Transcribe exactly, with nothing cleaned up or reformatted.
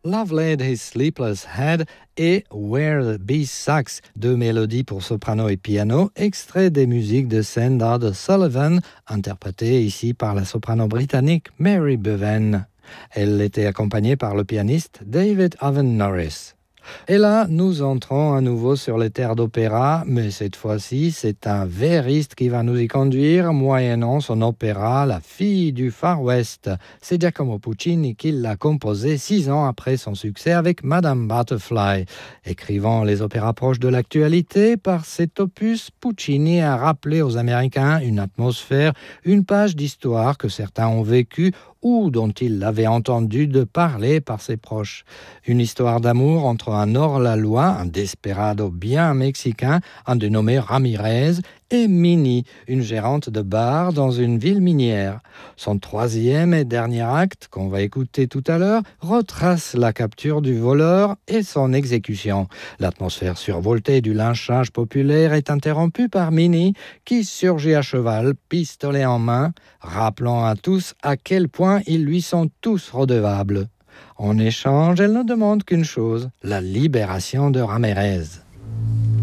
Love Laid His Sleepless Head et Where the Bee Sucks, deux mélodies pour soprano et piano, extraits des musiques de scène d'Ada Sullivan, interprétées ici par la soprano britannique Mary Bevan. Elle était accompagnée par le pianiste David Owen Norris. Et là, nous entrons à nouveau sur les terres d'opéra, mais cette fois-ci, c'est un verriste qui va nous y conduire, moyennant son opéra La fille du Far West. C'est Giacomo Puccini qui l'a composé six ans après son succès avec Madame Butterfly. Écrivant les opéras proches de l'actualité, par cet opus, Puccini a rappelé aux Américains une atmosphère, une page d'histoire que certains ont vécue ou dont il avait entendu de parler par ses proches. Une histoire d'amour entre un hors-la-loi, un desperado bien mexicain, un dénommé Ramirez, et Minnie, une gérante de bar dans une ville minière. Son troisième et dernier acte, qu'on va écouter tout à l'heure, retrace la capture du voleur et son exécution. L'atmosphère survoltée du lynchage populaire est interrompue par Minnie, qui surgit à cheval, pistolet en main, rappelant à tous à quel point ils lui sont tous redevables. En échange, elle ne demande qu'une chose, la libération de Ramirez.